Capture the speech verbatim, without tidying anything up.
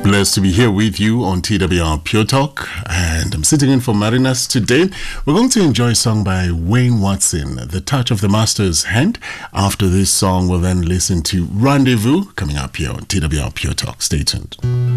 Blessed to be here with you on T W R Pure Talk, and I'm sitting in for Marinas today. We're going to enjoy a song by Wayne Watson, The Touch of the Master's Hand. After this song, we'll then listen to Rendezvous, coming up here on T W R Pure Talk. Stay tuned.